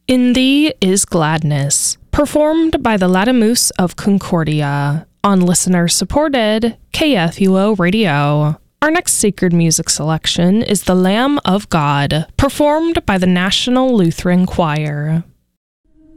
In Thee is Gladness, performed by the Latimus of Concordia on listener-supported KFUO Radio. Our next sacred music selection is The Lamb of God, performed by the National Lutheran Choir.